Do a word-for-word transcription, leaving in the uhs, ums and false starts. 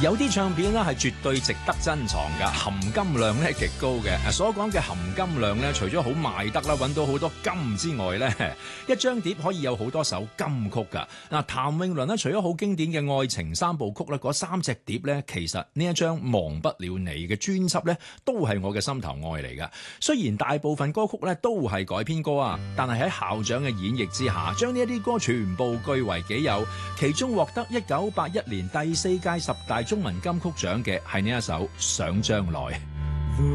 有啲唱片咧係絕對值得珍藏㗎，含金量咧極高嘅。所講嘅含金量咧，除咗好賣得啦，揾到好多金之外咧，一張碟可以有好多首金曲㗎。嗱，譚詠麟咧，除咗好經典嘅愛情三部曲咧，嗰三隻碟咧，其實呢一張忘不了你嘅專輯咧，都係我嘅心頭愛嚟㗎。雖然大部分歌曲咧都係改編歌啊，但係喺校長嘅演繹之下，將呢一啲歌全部據為己有。其中獲得一九八一年第四屆十大中文金曲獎嘅係呢一首《想將來》。